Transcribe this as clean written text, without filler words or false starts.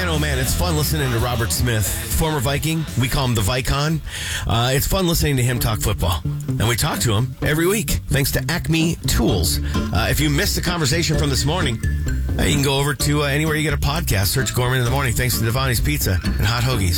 oh man, it's fun listening to Robert Smith, former Viking. We call him the Vicon. It's fun listening to him talk football. And we talk to him every week, thanks to Acme Tools. If you missed the conversation from this morning, you can go over to anywhere you get a podcast. Search Gorman in the Morning, thanks to Devani's Pizza and Hot Hoagies.